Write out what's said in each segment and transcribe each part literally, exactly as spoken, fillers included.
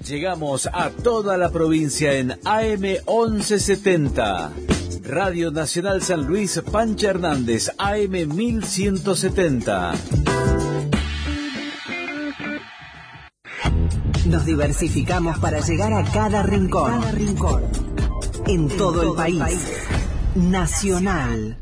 Llegamos a toda la provincia en A M once setenta. Radio Nacional San Luis Pancha Hernández, A M mil ciento setenta. Nos diversificamos para llegar a cada rincón. Cada rincón. En todo el país. Nacional.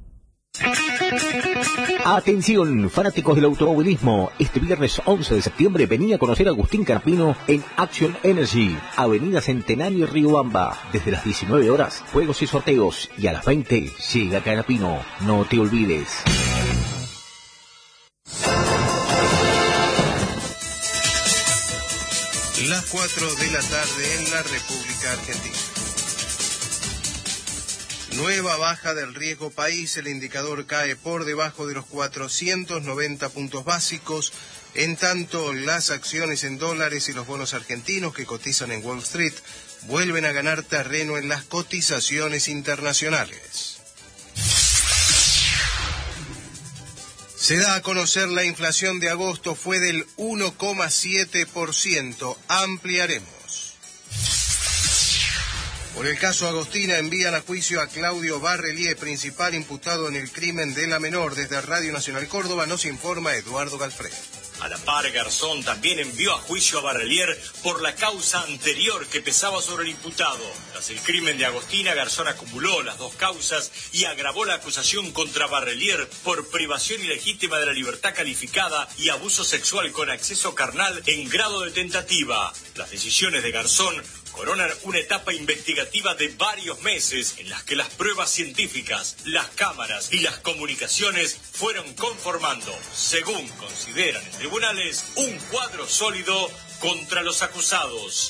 Atención, fanáticos del automovilismo. Este viernes once de septiembre venía a conocer a Agustín Carpino en Action Energy, Avenida Centenario y Riobamba. Desde las diecinueve horas, juegos y sorteos. Y a las veinte llega Carpino. No te olvides. Las cuatro de la tarde en la República Argentina. Nueva baja del riesgo país, el indicador cae por debajo de los cuatrocientos noventa puntos básicos, en tanto las acciones en dólares y los bonos argentinos que cotizan en Wall Street vuelven a ganar terreno en las cotizaciones internacionales. Se da a conocer la inflación de agosto fue del uno coma siete por ciento, ampliaremos. Por el caso Agostina envían a juicio a Claudio Barrelier, principal imputado en el crimen de la menor. Desde Radio Nacional Córdoba nos informa Eduardo Galfred. A la par, Garzón también envió a juicio a Barrelier por la causa anterior que pesaba sobre el imputado. Tras el crimen de Agostina, Garzón acumuló las dos causas y agravó la acusación contra Barrelier por privación ilegítima de la libertad calificada y abuso sexual con acceso carnal en grado de tentativa. Las decisiones de Garzón coronan una etapa investigativa de varios meses en las que las pruebas científicas, las cámaras y las comunicaciones fueron conformando, según consideran en tribunales, un cuadro sólido contra los acusados.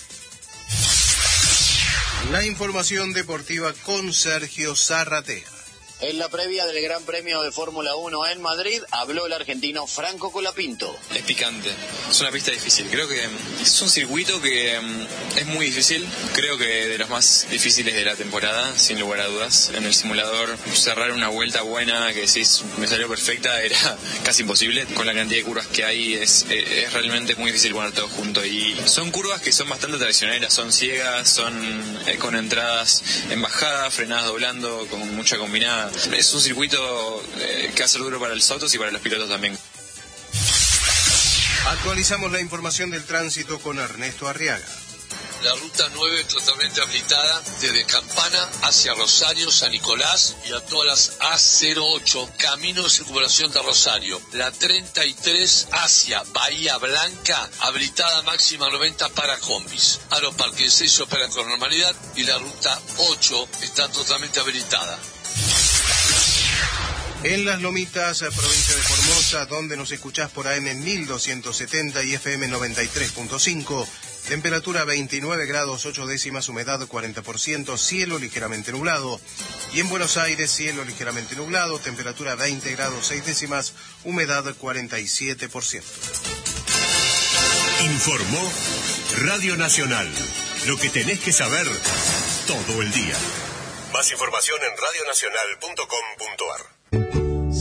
La información deportiva con Sergio Zarratea. En la previa del Gran Premio de Fórmula uno en Madrid, habló el argentino Franco Colapinto. Es picante, es una pista difícil. Creo que es un circuito que es muy difícil. Creo que de los más difíciles de la temporada, sin lugar a dudas. En el simulador, cerrar una vuelta buena que decís me salió perfecta era casi imposible. Con la cantidad de curvas que hay, es, es realmente muy difícil poner todo junto. Y son curvas que son bastante traicioneras, son ciegas, son eh, con entradas en bajada, frenadas doblando, con mucha combinada. Es un circuito eh, que va a ser duro para los autos y para los pilotos también. Actualizamos la información del tránsito con Ernesto Arriaga. La ruta nueve totalmente habilitada desde Campana hacia Rosario, San Nicolás y a todas las A cero ocho, camino de circulación de Rosario. La treinta y tres hacia Bahía Blanca, habilitada máxima noventa para combis. Aeroparque seis se opera con normalidad y la ruta ocho está totalmente habilitada. En Las Lomitas, provincia de Formosa, donde nos escuchás por A M mil doscientos setenta y F M noventa y tres punto cinco, temperatura veintinueve grados ocho décimas, humedad cuarenta por ciento, cielo ligeramente nublado. Y en Buenos Aires, cielo ligeramente nublado, temperatura veinte grados seis décimas, humedad cuarenta y siete por ciento. Informó Radio Nacional. Lo que tenés que saber todo el día. Más información en radionacional punto com punto ar.